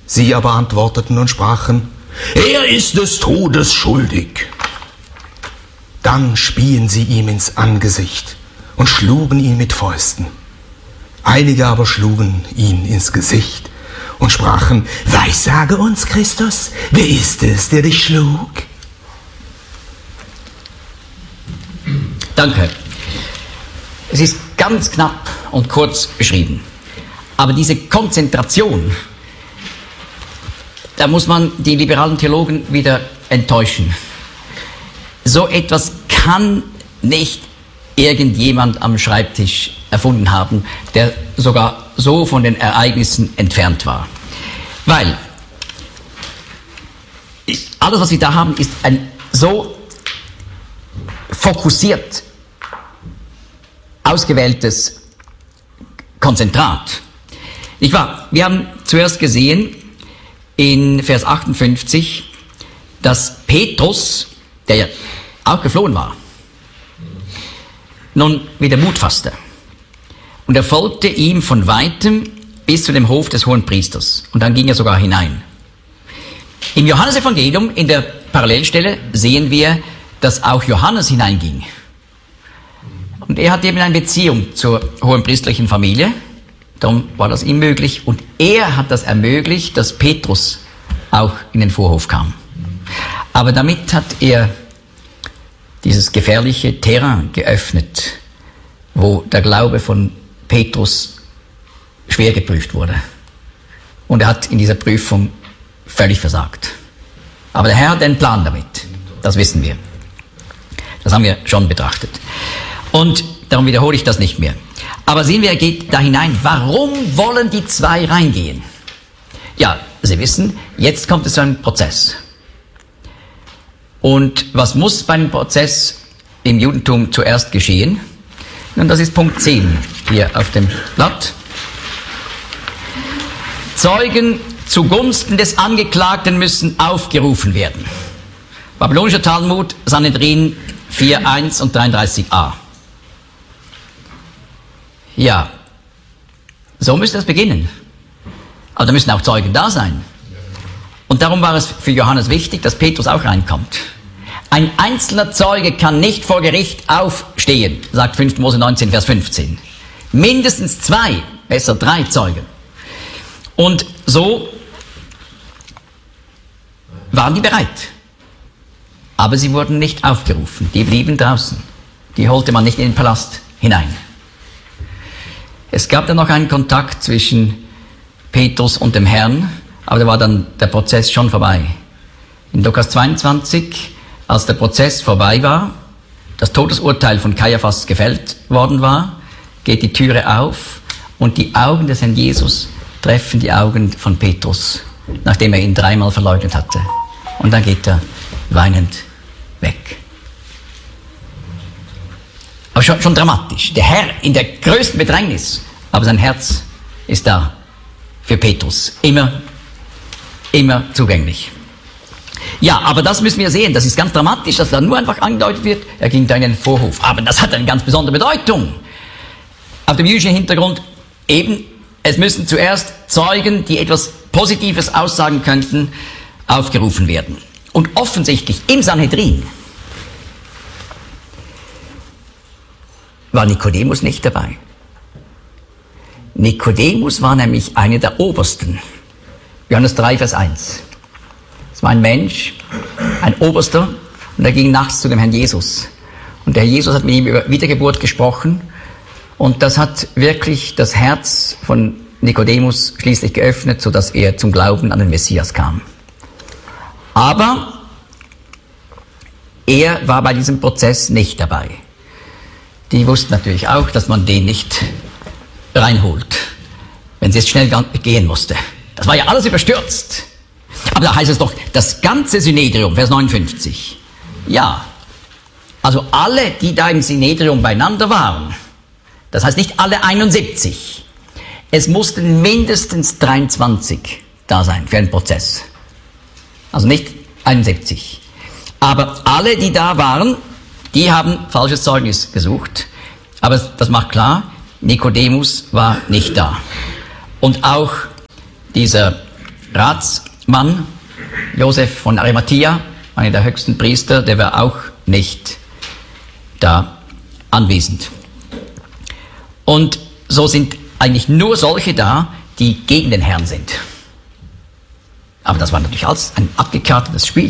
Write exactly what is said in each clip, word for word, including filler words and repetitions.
Sie aber antworteten und sprachen: Er ist des Todes schuldig. Dann spien sie ihm ins Angesicht und schlugen ihn mit Fäusten. Einige aber schlugen ihn ins Gesicht und sprachen: Weissage uns, Christus, wer ist es, der dich schlug? Danke. Es ist ganz knapp und kurz beschrieben. Aber diese Konzentration, da muss man die liberalen Theologen wieder enttäuschen. So etwas kann nicht irgendjemand am Schreibtisch erfunden haben, der sogar so von den Ereignissen entfernt war. Weil alles, was wir da haben, ist ein so fokussiert ausgewähltes Konzentrat. Nicht wahr? Wir haben zuerst gesehen in Vers achtundfünfzig, dass Petrus, der ja auch geflohen war, nun wieder Mut fasste. Und er folgte ihm von Weitem bis zu dem Hof des Hohenpriesters. Und dann ging er sogar hinein. Im Johannesevangelium, in der Parallelstelle, sehen wir, dass auch Johannes hineinging. Und er hatte eben eine Beziehung zur hohenpriesterlichen Familie. Darum war das ihm möglich. Und er hat das ermöglicht, dass Petrus auch in den Vorhof kam. Aber damit hat er dieses gefährliche Terrain geöffnet, wo der Glaube von Petrus schwer geprüft wurde. Und er hat in dieser Prüfung völlig versagt. Aber der Herr hat einen Plan damit. Das wissen wir. Das haben wir schon betrachtet. Und darum wiederhole ich das nicht mehr. Aber sehen wir, er geht da hinein. Warum wollen die zwei reingehen? Ja, Sie wissen, jetzt kommt es zu einem Prozess. Und was muss beim Prozess im Judentum zuerst geschehen? Und das ist Punkt zehn hier auf dem Blatt. Zeugen zugunsten des Angeklagten müssen aufgerufen werden. Babylonischer Talmud, Sanhedrin vier eins und dreiunddreißig a. Ja, so müsste es beginnen. Aber da müssen auch Zeugen da sein. Und darum war es für Johannes wichtig, dass Petrus auch reinkommt. Ein einzelner Zeuge kann nicht vor Gericht aufstehen, sagt fünfter Mose neunzehn, Vers fünfzehn. Mindestens zwei, besser drei Zeugen. Und so waren die bereit. Aber sie wurden nicht aufgerufen, die blieben draußen. Die holte man nicht in den Palast hinein. Es gab dann noch einen Kontakt zwischen Petrus und dem Herrn, aber da war dann der Prozess schon vorbei. In Lukas zweiundzwanzig, als der Prozess vorbei war, das Todesurteil von Kaiaphas gefällt worden war, geht die Türe auf und die Augen des Herrn Jesus treffen die Augen von Petrus, nachdem er ihn dreimal verleugnet hatte. Und dann geht er weinend weg. Aber schon, schon dramatisch. Der Herr in der größten Bedrängnis, aber sein Herz ist da für Petrus. Immer, immer zugänglich. Ja, aber das müssen wir sehen. Das ist ganz dramatisch, dass da nur einfach angedeutet wird, er ging da in den Vorhof. Aber das hat eine ganz besondere Bedeutung. Auf dem jüdischen Hintergrund eben, es müssen zuerst Zeugen, die etwas Positives aussagen könnten, aufgerufen werden. Und offensichtlich im Sanhedrin war Nikodemus nicht dabei. Nikodemus war nämlich einer der Obersten. Johannes drei, Vers eins. Es war ein Mensch, ein Oberster, und er ging nachts zu dem Herrn Jesus. Und der Herr Jesus hat mit ihm über Wiedergeburt gesprochen, und das hat wirklich das Herz von Nikodemus schließlich geöffnet, sodass er zum Glauben an den Messias kam. Aber er war bei diesem Prozess nicht dabei. Die wussten natürlich auch, dass man den nicht reinholt, wenn es jetzt schnell gehen musste. Das war ja alles überstürzt. Aber da heißt es doch, das ganze Synedrium, Vers neunundfünfzig. Ja, also alle, die da im Synedrium beieinander waren, das heißt nicht alle einundsiebzig, es mussten mindestens dreiundzwanzig da sein für einen Prozess. Also nicht einundsiebzig. Aber alle, die da waren, die haben falsches Zeugnis gesucht. Aber das macht klar, Nikodemus war nicht da. Und auch dieser Ratsmann, Josef von Arimathea, einer der höchsten Priester, der war auch nicht da anwesend. Und so sind eigentlich nur solche da, die gegen den Herrn sind. Aber das war natürlich alles ein abgekartetes Spiel.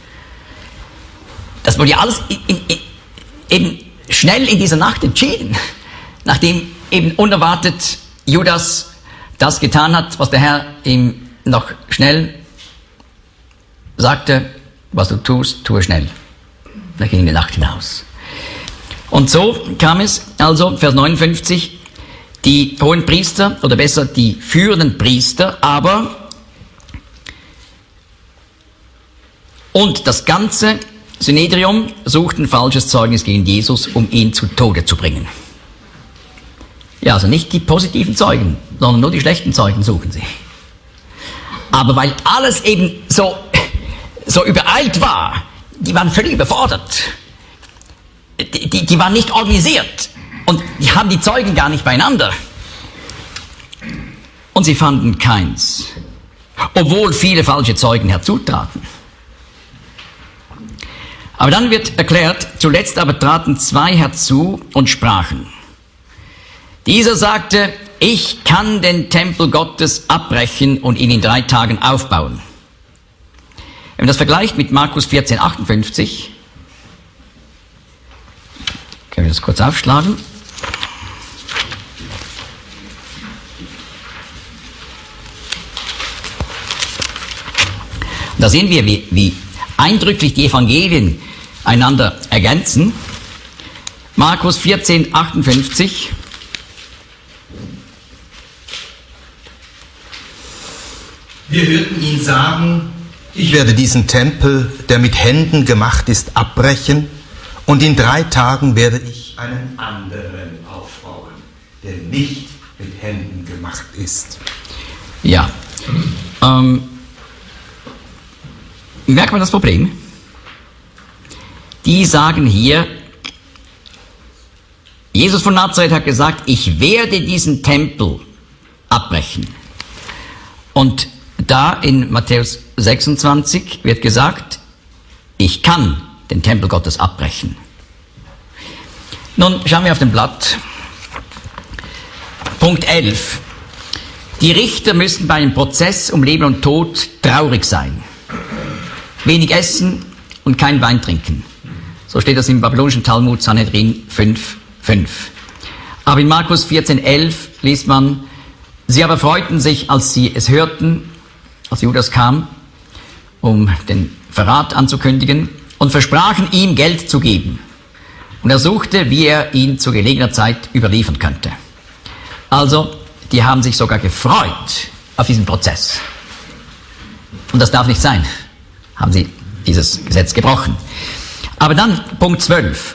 Das wurde ja alles in, in, in, eben schnell in dieser Nacht entschieden, nachdem eben unerwartet Judas das getan hat, was der Herr ihm noch schnell sagte, was du tust, tue schnell. Da ging die Nacht hinaus. Und so kam es, also Vers neunundfünfzig, die hohen Priester, oder besser die führenden Priester, aber und das ganze Synedrium suchten falsches Zeugnis gegen Jesus, um ihn zu Tode zu bringen. Ja, also nicht die positiven Zeugen, sondern nur die schlechten Zeugen suchen sie. Aber weil alles eben so, so übereilt war, die waren völlig überfordert. Die, die, die waren nicht organisiert und die haben die Zeugen gar nicht beieinander. Und sie fanden keins, obwohl viele falsche Zeugen herzutraten. Aber dann wird erklärt, zuletzt aber traten zwei herzu und sprachen. Dieser sagte, ich kann den Tempel Gottes abbrechen und ihn in drei Tagen aufbauen. Wenn man das vergleicht mit Markus vierzehn, achtundfünfzig, können wir das kurz aufschlagen. Da sehen wir, wie, wie eindrücklich die Evangelien einander ergänzen. Markus vierzehn, achtundfünfzig. Wir hörten ihn sagen, ich werde diesen Tempel, der mit Händen gemacht ist, abbrechen und in drei Tagen werde ich einen anderen aufbauen, der nicht mit Händen gemacht ist. Ja, ähm, merkt man das Problem? Die sagen hier, Jesus von Nazareth hat gesagt, ich werde diesen Tempel abbrechen. Und da in Matthäus sechsundzwanzig wird gesagt, ich kann den Tempel Gottes abbrechen. Nun schauen wir auf dem Blatt. Punkt elf. Die Richter müssen bei einem Prozess um Leben und Tod traurig sein. Wenig essen und kein Wein trinken. So steht das im babylonischen Talmud Sanhedrin fünf, fünf. Aber in Markus vierzehn, elf liest man, sie aber freuten sich, als sie es hörten, als Judas kam, um den Verrat anzukündigen, und versprachen ihm Geld zu geben. Und er suchte, wie er ihn zu gelegener Zeit überliefern könnte. Also, die haben sich sogar gefreut auf diesen Prozess. Und das darf nicht sein. Haben sie dieses Gesetz gebrochen. Aber dann Punkt zwölf.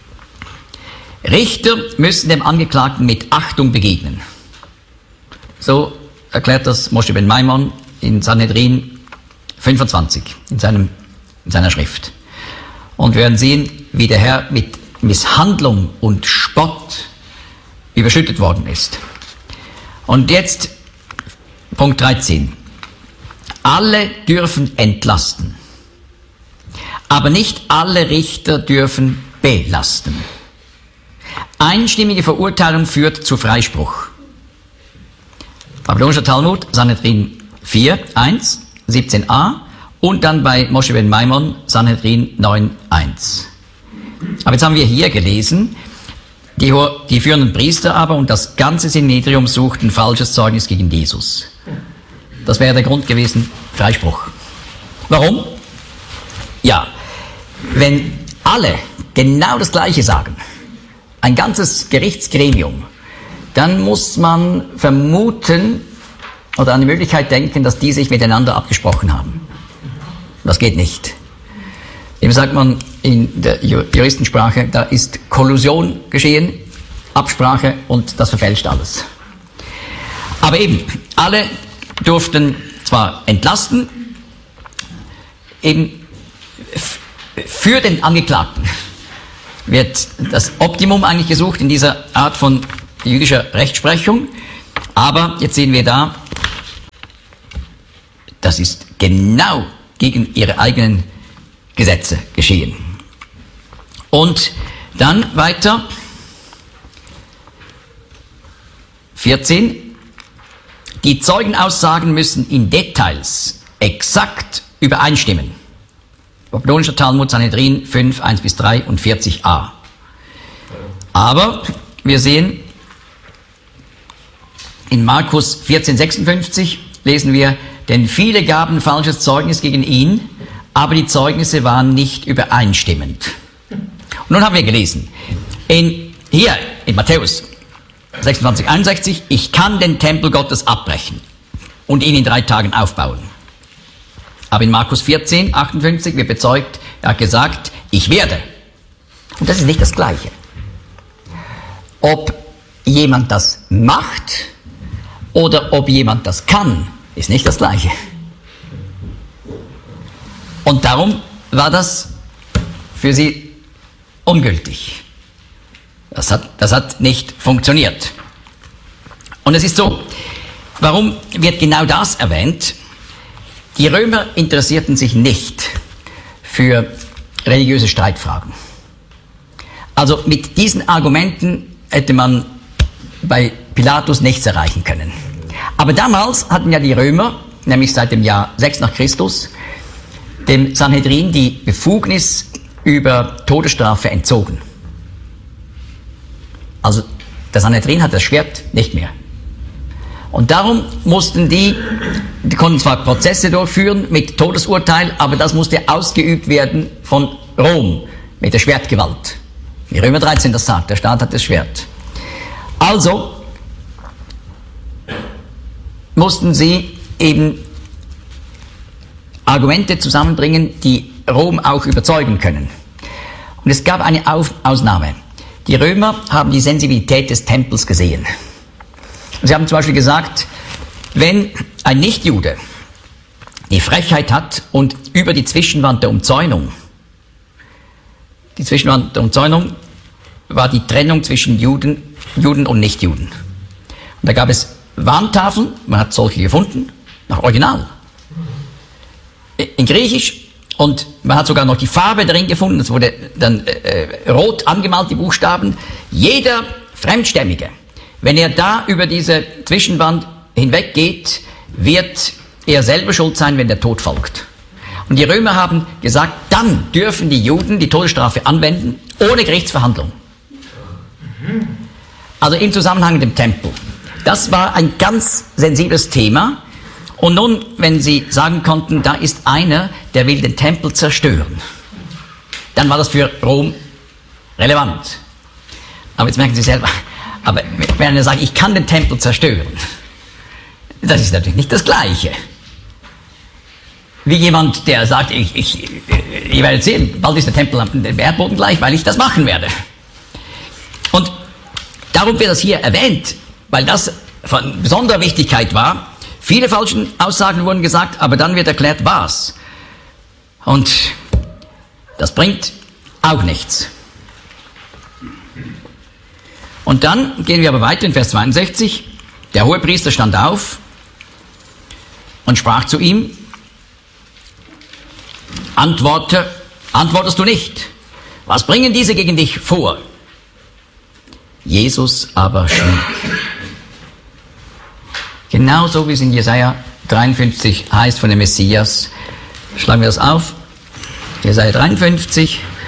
Richter müssen dem Angeklagten mit Achtung begegnen. So erklärt das Moshe ben Maimon in Sanhedrin fünfundzwanzig, in, seinem, in seiner Schrift. Und wir werden sehen, wie der Herr mit Misshandlung und Spott überschüttet worden ist. Und jetzt Punkt dreizehn. Alle dürfen entlasten, aber nicht alle Richter dürfen belasten. Einstimmige Verurteilung führt zu Freispruch. Babylonischer Talmud, Sanhedrin vier, eins, siebzehn a und dann bei Moshe ben Maimon, Sanhedrin neun, eins. Aber jetzt haben wir hier gelesen, die, die führenden Priester aber und das ganze Synedrium suchten falsches Zeugnis gegen Jesus. Das wäre der Grund gewesen, Freispruch. Warum? Ja, wenn alle genau das Gleiche sagen, ein ganzes Gerichtsgremium, dann muss man vermuten oder an die Möglichkeit denken, dass die sich miteinander abgesprochen haben. Das geht nicht. Dem sagt man in der Juristensprache, da ist Kollusion geschehen, Absprache und das verfälscht alles. Aber eben, alle durften zwar entlasten, eben für den Angeklagten wird das Optimum eigentlich gesucht in dieser Art von jüdischer Rechtsprechung. Aber jetzt sehen wir da, das ist genau gegen ihre eigenen Gesetze geschehen. Und dann weiter, vierzehn, die Zeugenaussagen müssen in Details exakt übereinstimmen. Babylonischer Talmud, Sanhedrin fünf, eins bis drei und vierzig a. Aber wir sehen, in Markus vierzehn, sechsundfünfzig lesen wir, denn viele gaben falsches Zeugnis gegen ihn, aber die Zeugnisse waren nicht übereinstimmend. Und nun haben wir gelesen, in, hier in Matthäus sechsundzwanzig, einundsechzig, ich kann den Tempel Gottes abbrechen und ihn in drei Tagen aufbauen. Aber in Markus vierzehn, achtundfünfzig wird bezeugt, er hat gesagt, ich werde. Und das ist nicht das Gleiche. Ob jemand das macht oder ob jemand das kann, ist nicht das Gleiche. Und darum war das für sie ungültig. Das hat, das hat nicht funktioniert. Und es ist so, warum wird genau das erwähnt? Die Römer interessierten sich nicht für religiöse Streitfragen. Also mit diesen Argumenten hätte man bei Pilatus nichts erreichen können. Aber damals hatten ja die Römer, nämlich seit dem Jahr sechs nach Christus, dem Sanhedrin die Befugnis über Todesstrafe entzogen. Also der Sanhedrin hat das Schwert nicht mehr. Und darum mussten die, die konnten zwar Prozesse durchführen mit Todesurteil, aber das musste ausgeübt werden von Rom mit der Schwertgewalt. Wie Römer dreizehn das sagt, der Staat hat das Schwert. Also mussten sie eben Argumente zusammenbringen, die Rom auch überzeugen können. Und es gab eine Auf- Ausnahme. Die Römer haben die Sensibilität des Tempels gesehen. Sie haben zum Beispiel gesagt, wenn ein Nichtjude die Frechheit hat und über die Zwischenwand der Umzäunung, die Zwischenwand der Umzäunung war die Trennung zwischen Juden, Juden und Nichtjuden. Und da gab es Warntafeln, man hat solche gefunden, nach Original, in Griechisch, und man hat sogar noch die Farbe drin gefunden, es wurde dann äh, rot angemalt, die Buchstaben. Jeder Fremdstämmige, wenn er da über diese Zwischenwand hinweggeht, wird er selber schuld sein, wenn der Tod folgt. Und die Römer haben gesagt, dann dürfen die Juden die Todesstrafe anwenden, ohne Gerichtsverhandlung. Also im Zusammenhang mit dem Tempel. Das war ein ganz sensibles Thema. Und nun, wenn sie sagen konnten, da ist einer, der will den Tempel zerstören, dann war das für Rom relevant. Aber jetzt merken Sie selber, aber wenn einer sagt, ich kann den Tempel zerstören, das ist natürlich nicht das Gleiche. Wie jemand, der sagt, ich, ich, ihr werdet sehen, bald ist der Tempel am Erdboden gleich, weil ich das machen werde. Und darum wird das hier erwähnt, weil das von besonderer Wichtigkeit war. Viele falsche Aussagen wurden gesagt, aber dann wird erklärt, was. Und das bringt auch nichts. Und dann gehen wir aber weiter in Vers zweiundsechzig. Der Hohepriester stand auf und sprach zu ihm, Antworte, antwortest du nicht? Was bringen diese gegen dich vor? Jesus aber schwieg. Genauso wie es in Jesaja dreiundfünfzig heißt von dem Messias. Schlagen wir das auf. Jesaja dreiundfünfzig.